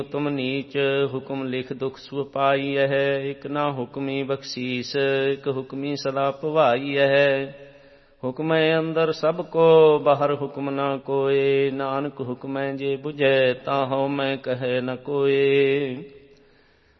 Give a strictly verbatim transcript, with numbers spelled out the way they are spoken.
ਤੁਮ ਨੀਚ ਹੁਕਮ ਲਿਖ ਦੁਖ ਸੁ ਪਾਈਐ। ਇਕ ਨਾ ਹੁਕਮੀ ਬਖਸ਼ੀਸ ਇਕ ਹੁਕਮੀ ਸਦਾ ਭਵਾਈਐ। ਹੁਕਮੈ ਅੰਦਰ ਸਭ ਕੋ ਬਾਹਰ ਹੁਕਮ ਨਾ ਕੋਇ। ਨਾਨਕ ਹੁਕਮੈ ਜੇ ਬੁਝੈ ਤਾ ਹਉ ਮੈਂ ਕਹੈ ਨ ਕੋਇ।